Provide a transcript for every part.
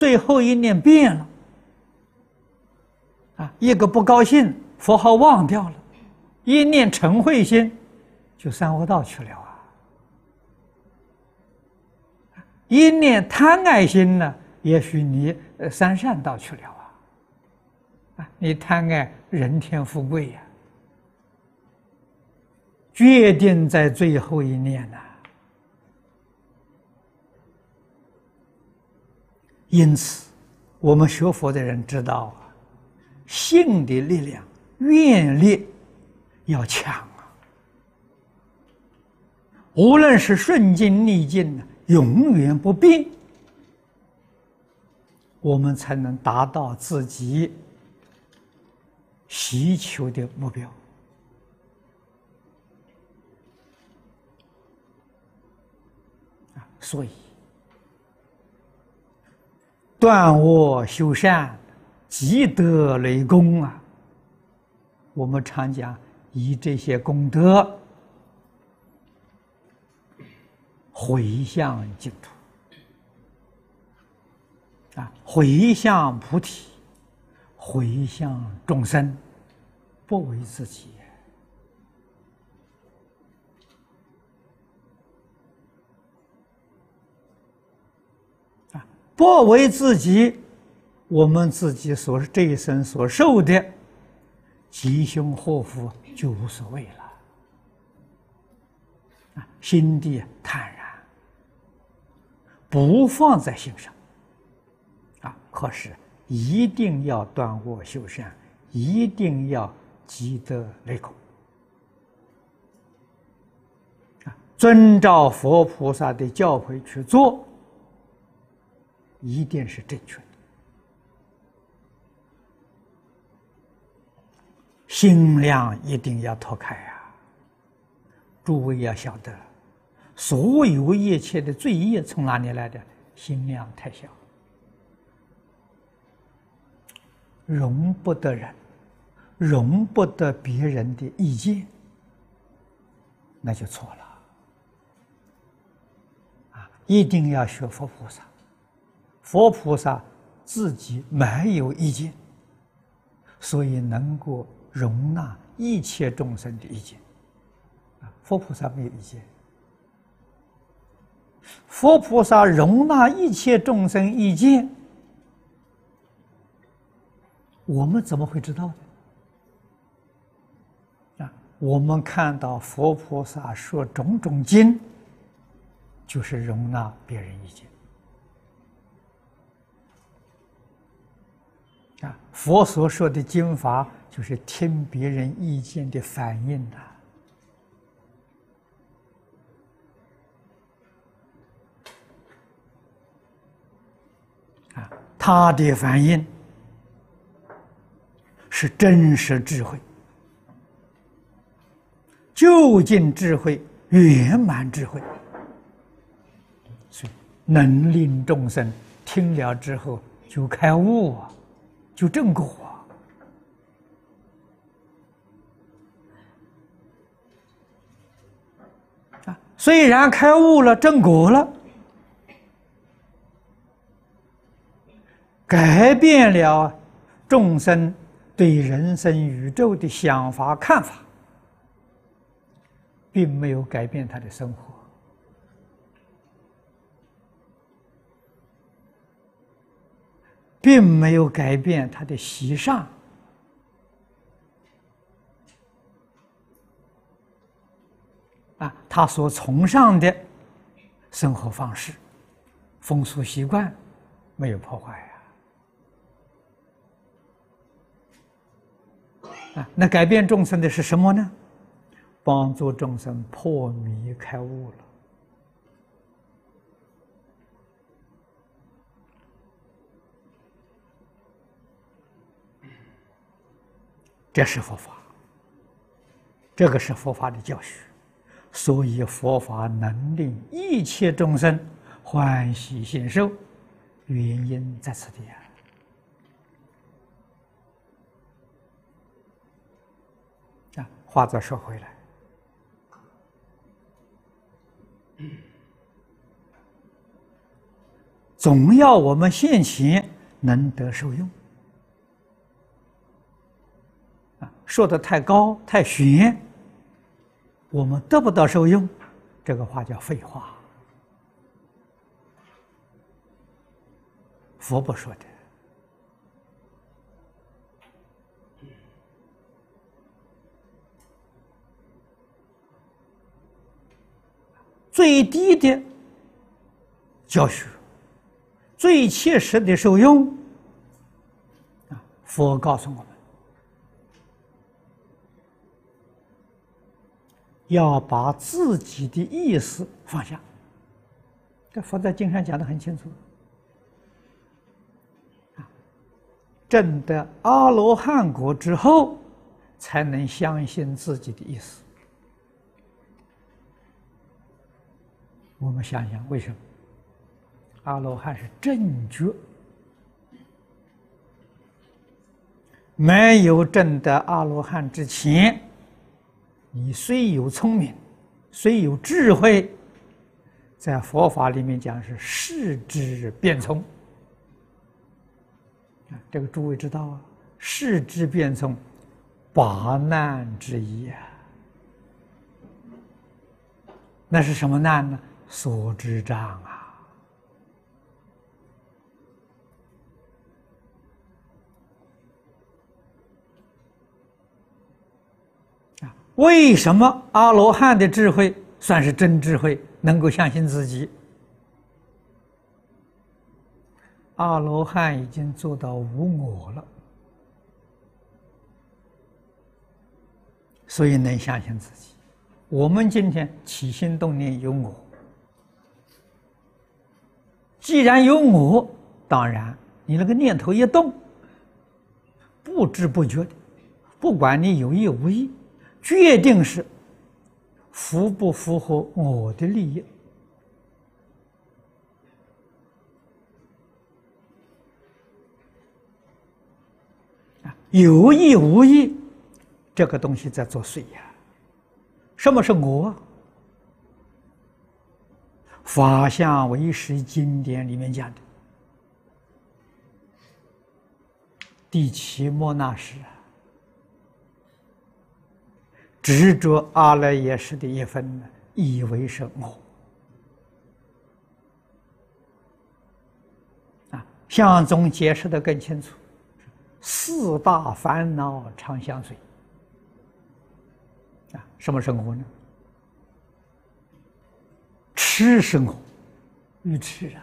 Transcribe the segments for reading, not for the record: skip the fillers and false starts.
最后一念变了，一个不高兴，佛号忘掉了，一念嗔恚心，就三恶道去了啊。一念贪爱心呢，也许你三善道去了啊。你贪爱人天富贵呀，决定在最后一念呐。因此，我们学佛的人知道啊，信的力量、愿力要强啊。无论是顺境逆境呢，永远不变，我们才能达到自己希求的目标。所以，断恶修善，积德累功啊。我们常讲，以这些功德回向净土回向菩提，回向众生，不为自己。不为自己，我们自己这一生所受的吉凶祸福就无所谓了，心地坦然，不放在心上，可是一定要断恶修善，一定要积德累功，遵照佛菩萨的教诲去做，一定是正确的。心量一定要拓开啊！诸位要晓得，所有一切的罪业从哪里来的？心量太小，容不得人，容不得别人的意见，那就错了。一定要学佛菩萨。佛菩萨自己没有意见，所以能够容纳一切众生的意见。佛菩萨没有意见，佛菩萨容纳一切众生意见，我们怎么会知道呢？我们看到佛菩萨说种种经，就是容纳别人意见。佛所说的经法，就是听别人意见的反应他的反应是真实智慧、究竟智慧、圆满智慧，所以能令众生听了之后就开悟啊，就正果虽然开悟了、正果了，改变了众生对人生宇宙的想法看法，并没有改变他的生活，并没有改变他的习尚，他所崇尚的生活方式、风俗习惯没有破坏那改变众生的是什么呢？帮助众生破迷开悟了。这是佛法，这个是佛法的教学，所以佛法能令一切众生欢喜信受，原因在此地话再说回来， 总要我们现前能得受用。说的太高太玄，我们得不到受用，这个话叫废话。佛不说的。最低的教学，最切实的受用，佛告诉我们，要把自己的意识放下。这佛在经上讲得很清楚。证得阿罗汉果之后，才能相信自己的意思。我们想想，为什么？阿罗汉是正觉，没有证得阿罗汉之前，你虽有聪明，虽有智慧，在佛法里面讲是世之变聪。这个诸位知道啊，世之变聪，八难之一啊。那是什么难呢？所知障啊！为什么阿罗汉的智慧算是真智慧，能够相信自己？阿罗汉已经做到无我了，所以能相信自己。我们今天起心动念有我，既然有我，当然你那个念头一动，不知不觉的，不管你有意无意，决定是符不符合我的利益。有意无意，这个东西在作祟呀。什么是我？法相唯识经典里面讲的，第七末那识执着阿赖耶识的一分，以为是我。相宗解释得更清楚。四大烦恼常相随。什么是我呢？痴是我，愚痴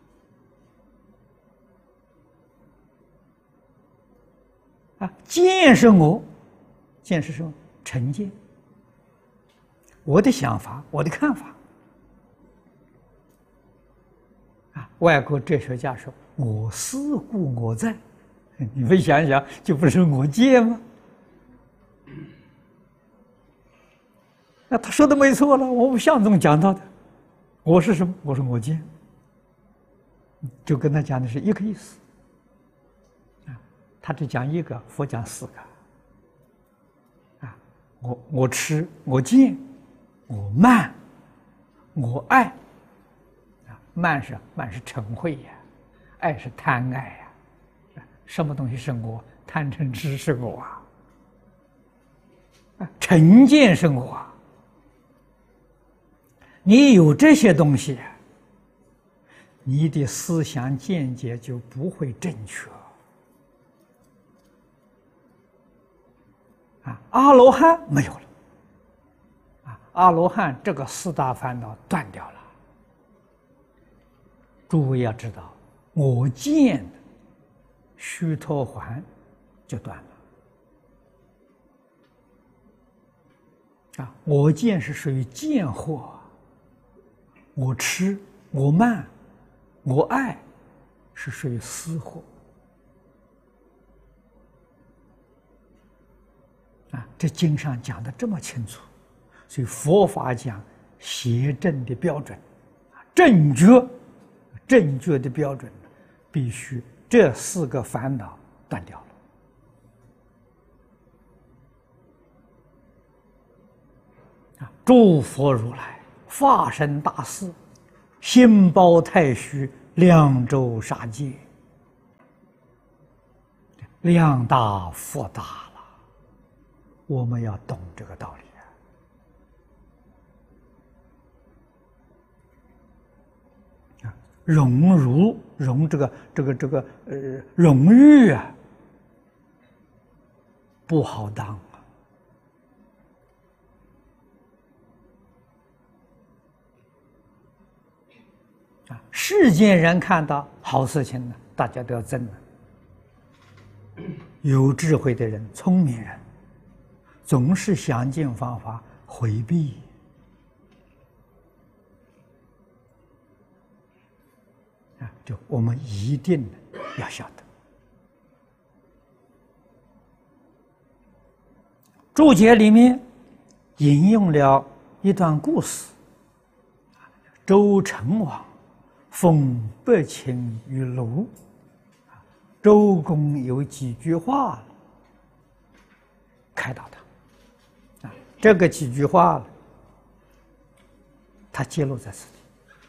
见是我，见是什么？成见。我的想法，我的看法。外国哲学家说：“我思故我在。”你们想想，就不是我见吗？那他说的没错了，我们相宗讲到的，我是什么？我是我见，就跟他讲的是一个意思。他只讲一个，佛讲四个。我吃，我见，我慢，我爱。慢是嗔恚呀，爱是贪爱呀。什么东西是我？贪嗔痴是我成见是我。你有这些东西，你的思想见解就不会正确。阿罗汉没有了，阿罗汉这个四大烦恼断掉了。诸位要知道，我见的须陀洹就断了。我见是属于见惑，我痴，我慢，我爱，是属于思惑。这经上讲的这么清楚，所以佛法讲邪正的标准，正确的标准，必须这四个烦恼断掉了。诸佛如来化身大士，心包太虚， 量周杀戒，量大福大了。我们要懂这个道理啊！荣辱荣这个荣誉啊，不好当。世间人看到好事情呢，大家都要争了。有智慧的人、聪明人，总是想尽方法回避。就我们一定要晓得。注解里面引用了一段故事：周成王封百顷于庐，周公有几句话开导他。这个几句话他揭露在此里，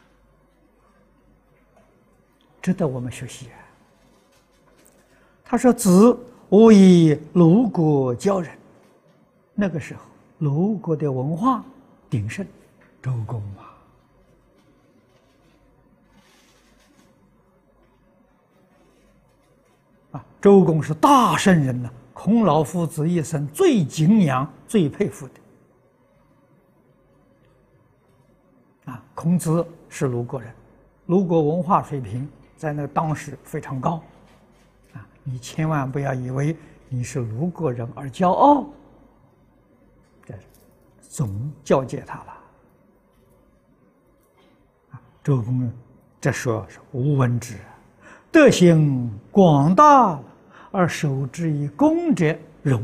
值得我们学习。他说：“子我以鲁国教人。”那个时候，鲁国的文化鼎盛，周公嘛。周公是大圣人呢，孔老夫子一生最敬仰、最佩服的。孔子是鲁国人，鲁国文化水平在那个当时非常高。你千万不要以为你是鲁国人而骄傲，这总教诫他了。周公这说是吾闻之，德行广大而守之以公者荣。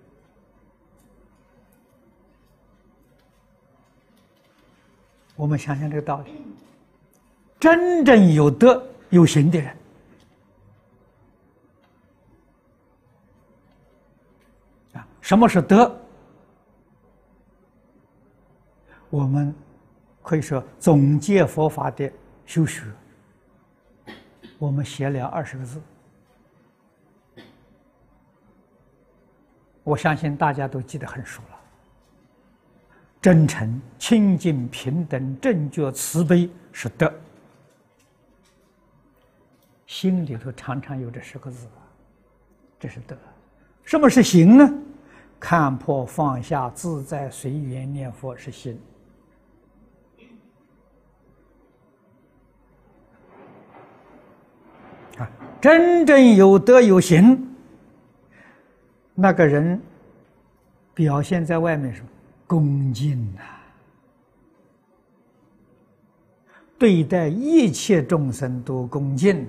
我们想想这个道理，真正有德有行的人，什么是德？我们可以说总结佛法的修学，我们写了20个字。我相信大家都记得很熟了：真诚、清净、平等、正觉、慈悲是德。心里头常常有这10个字，这是德。什么是行呢？看破放下、自在随缘念佛是行。真正有德有行，那个人表现在外面是恭敬对待一切众生都恭敬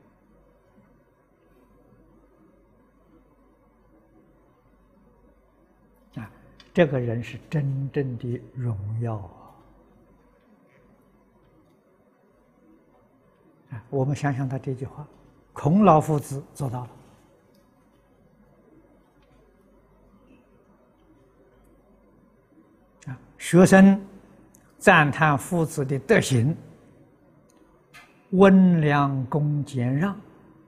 这个人是真正的荣耀我们想想他这句话，孔老夫子做到了。学生赞叹夫子的德行，温良恭俭让，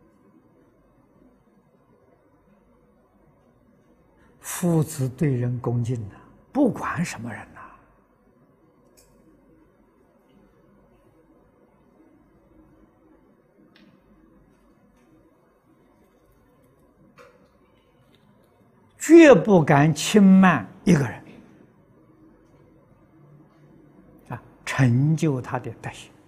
夫子对人恭敬不管什么人绝不敢轻慢一个人成就他的德行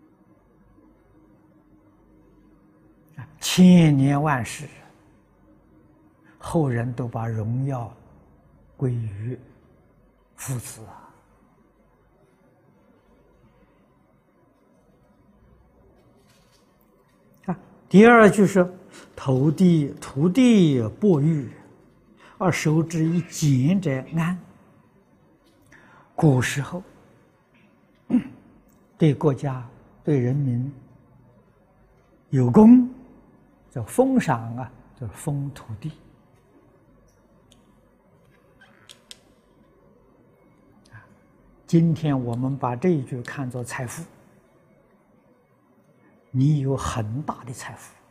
千年万世，后人都把荣耀归于夫子第二句是土地薄欲，而守之以俭者安。古时候对国家对人民有功，叫封赏叫封土地。今天我们把这一句看作财富， 你有很大的财富。